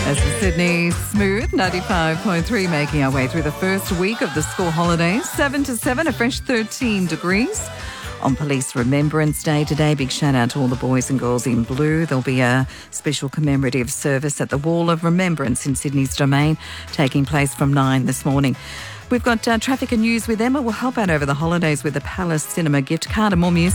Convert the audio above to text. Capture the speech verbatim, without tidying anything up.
As the Sydney Smooth ninety-five point three, making our way through the first week of the school holidays. seven to seven, a fresh thirteen degrees. On Police Remembrance Day today, big shout out to all the boys and girls in blue. There'll be a special commemorative service at the Wall of Remembrance in Sydney's Domain, taking place from nine this morning. We've got uh, traffic and news with Emma. We'll help out over the holidays with the Palace Cinema gift card and more music.